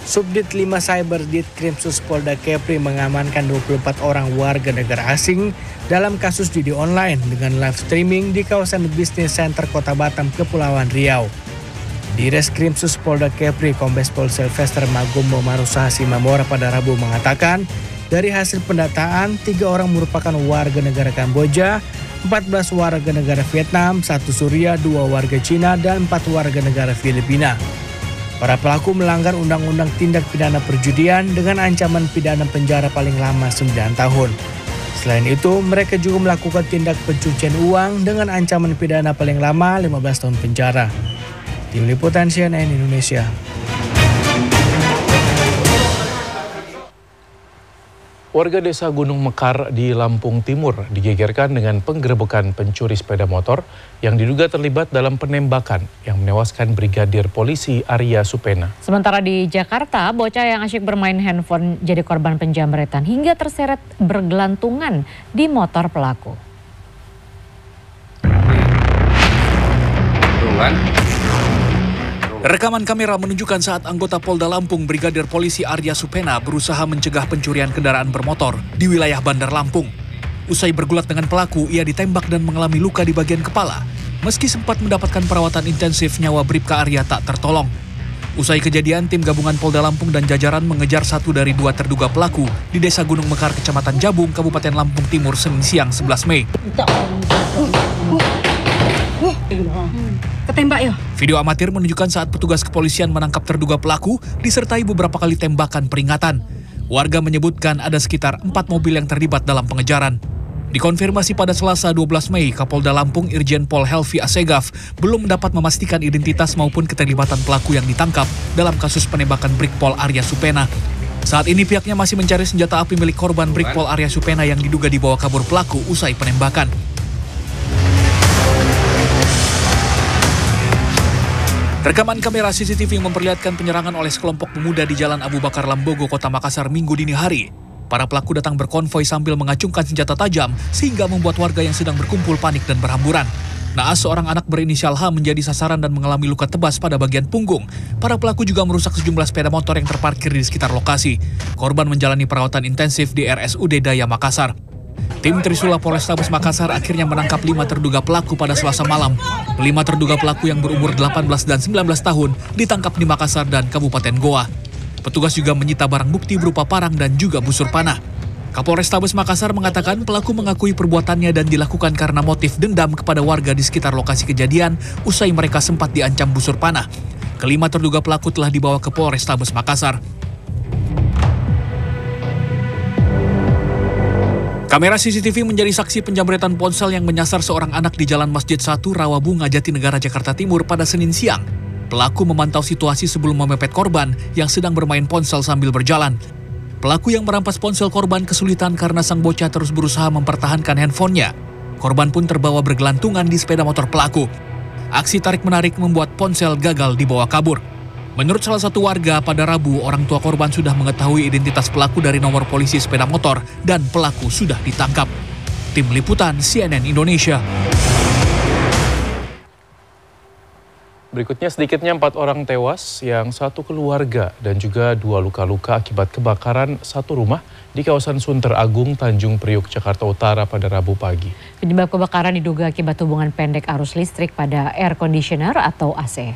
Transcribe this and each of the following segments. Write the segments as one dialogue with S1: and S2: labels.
S1: Subdit 5 Cyber Ditkrimsus Polda Kepri mengamankan 24 orang warga negara asing dalam kasus judi online dengan live streaming di kawasan Bisnis Center Kota Batam, Kepulauan Riau. Di Reskrimsus Polda Kepri, Kombes Pol Sylvester Magumbo Marusaha Simamora pada Rabu mengatakan, dari hasil pendataan, 3 orang merupakan warga negara Kamboja, 14 warga negara Vietnam, 1 Suriah, 2 warga Cina, dan 4 warga negara Filipina. Para pelaku melanggar Undang-Undang Tindak Pidana Perjudian dengan ancaman pidana penjara paling lama 9 tahun. Selain itu, mereka juga melakukan tindak pencucian uang dengan ancaman pidana paling lama 15 tahun penjara. Tim Liputan CNN Indonesia.
S2: Warga desa Gunung Mekar di Lampung Timur digegerkan dengan penggerebekan pencuri sepeda motor yang diduga terlibat dalam penembakan yang menewaskan Brigadir Polisi Arya Supena.
S3: Sementara di Jakarta, bocah yang asyik bermain handphone jadi korban penjamretan hingga terseret bergelantungan di motor pelaku.
S4: Rekaman kamera menunjukkan saat anggota Polda Lampung Brigadir Polisi Arya Supena berusaha mencegah pencurian kendaraan bermotor di wilayah Bandar Lampung. Usai bergulat dengan pelaku, ia ditembak dan mengalami luka di bagian kepala. Meski sempat mendapatkan perawatan intensif, nyawa Bribka Arya tak tertolong. Usai kejadian, tim gabungan Polda Lampung dan jajaran mengejar 1 dari 2 terduga pelaku di Desa Gunung Mekar, Kecamatan Jabung, Kabupaten Lampung Timur, Senin siang 11 Mei.
S3: Ketembak ya?
S4: Video amatir menunjukkan saat petugas kepolisian menangkap terduga pelaku disertai beberapa kali tembakan peringatan. Warga menyebutkan ada sekitar 4 mobil yang terlibat dalam pengejaran. Dikonfirmasi pada Selasa 12 Mei, Kapolda Lampung Irjen Pol Helvi Asegaf belum dapat memastikan identitas maupun keterlibatan pelaku yang ditangkap dalam kasus penembakan Brigpol Arya Supena. Saat ini pihaknya masih mencari senjata api milik korban Brigpol Arya Supena yang diduga dibawa kabur pelaku usai penembakan. Rekaman kamera CCTV memperlihatkan penyerangan oleh sekelompok pemuda di Jalan Abu Bakar Lambogo, Kota Makassar, Minggu dini hari. Para pelaku datang berkonvoi sambil mengacungkan senjata tajam sehingga membuat warga yang sedang berkumpul panik dan berhamburan. Naas, seorang anak berinisial H menjadi sasaran dan mengalami luka tebas pada bagian punggung. Para pelaku juga merusak sejumlah sepeda motor yang terparkir di sekitar lokasi. Korban menjalani perawatan intensif di RSUD Daya Makassar. Tim Trisula Polrestabes Makassar akhirnya menangkap 5 terduga pelaku pada Selasa malam. 5 terduga pelaku yang berumur 18 dan 19 tahun ditangkap di Makassar dan Kabupaten Goa. Petugas juga menyita barang bukti berupa parang dan juga busur panah. Kapolrestabes Makassar mengatakan pelaku mengakui perbuatannya dan dilakukan karena motif dendam kepada warga di sekitar lokasi kejadian usai mereka sempat diancam busur panah. Kelima terduga pelaku telah dibawa ke Polrestabes Makassar. Kamera CCTV menjadi saksi penjamretan ponsel yang menyasar seorang anak di Jalan Masjid 1 Rawabunga, Jatinegara, Jakarta Timur pada Senin siang. Pelaku memantau situasi sebelum memepet korban yang sedang bermain ponsel sambil berjalan. Pelaku yang merampas ponsel korban kesulitan karena sang bocah terus berusaha mempertahankan handphonenya. Korban pun terbawa bergelantungan di sepeda motor pelaku. Aksi tarik-menarik membuat ponsel gagal dibawa kabur. Menurut salah satu warga, pada Rabu, orang tua korban sudah mengetahui identitas pelaku dari nomor polisi sepeda motor dan pelaku sudah ditangkap. Tim Liputan CNN Indonesia.
S2: Berikutnya sedikitnya 4 orang tewas, yang 1 keluarga dan juga 2 luka-luka akibat kebakaran 1 rumah di kawasan Sunter Agung, Tanjung Priuk, Jakarta Utara pada Rabu pagi.
S3: Penyebab kebakaran diduga akibat hubungan pendek arus listrik pada air conditioner atau AC.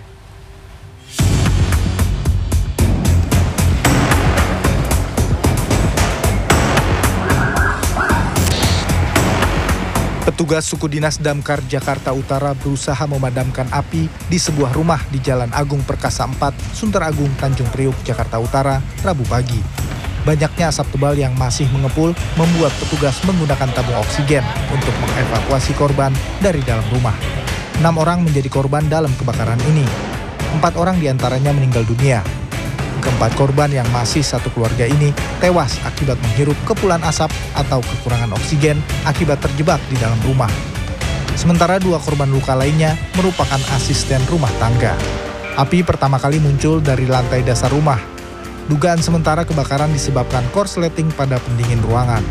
S5: Petugas suku dinas Damkar Jakarta Utara berusaha memadamkan api di sebuah rumah di Jalan Agung Perkasa 4, Sunter Agung, Tanjung Priuk, Jakarta Utara, Rabu pagi. Banyaknya asap tebal yang masih mengepul membuat petugas menggunakan tabung oksigen untuk mengevakuasi korban dari dalam rumah. 6 orang menjadi korban dalam kebakaran ini. 4 orang diantaranya meninggal dunia. Keempat korban yang masih satu keluarga ini tewas akibat menghirup kepulan asap atau kekurangan oksigen akibat terjebak di dalam rumah. Sementara 2 korban luka lainnya merupakan asisten rumah tangga. Api pertama kali muncul dari lantai dasar rumah. Dugaan sementara kebakaran disebabkan korsleting pada pendingin ruangan.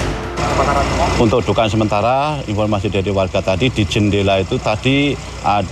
S6: Untuk dugaan sementara, informasi dari warga tadi di jendela itu tadi ada